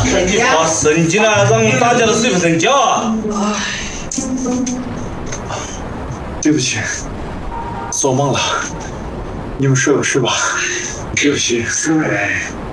你发神经了，让我们大家都睡不成觉啊！ 对不起，做梦了，你们睡吧睡吧。对不起，